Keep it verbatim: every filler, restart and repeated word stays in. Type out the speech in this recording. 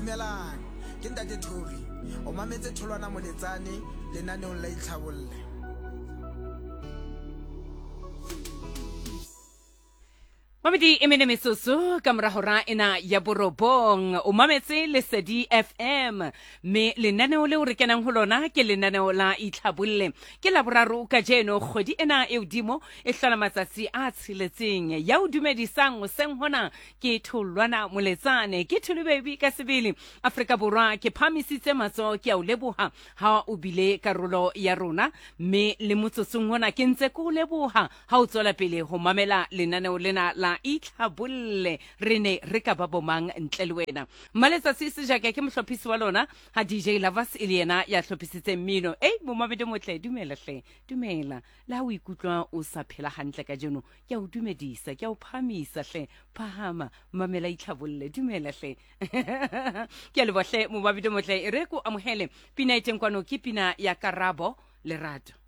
Dumelang, ke Ntate Thori. O mametse Tholwana Moletsane lenaneong la Itlhabolle. Mamedi emene mesoso ka morahora ena ya borobong o mametse Lesedi F M me lenaneo le o re kenang ho lona ke lenaneo la Itlhabolle ke la boraro ka jeno kgwedi ena e udimo e hlola matsatsi a tshiletseng ya o dumedisang o seng hona ke Tholwana Moletsane ke Thulubebi ka sebele Afrika Borwa ke phamisitse matso ke a o leboha ha o bile karolo ya rona me le motsotsong hona ke ntse ko leboha ha o tswela pele ho mamela lenaneo lena la Itlhabolle re ne re ka ba bomang ntle le wena Maletsatsi se jaka ke mohlophisi wa lona ha D J Lovers e le yena ya hlophisitse mmino ei mo mabedi motle dumela hle dumela la o ikutlwa o sa phela hantle ka jeno ke a o dumedisa ke a o phamisa hle phahama mamela Itlhabolle dumela hle ke a le bohle mo mabedi motle e re ko amohele pina e teng kwano ke pina ya Karabo Lerato.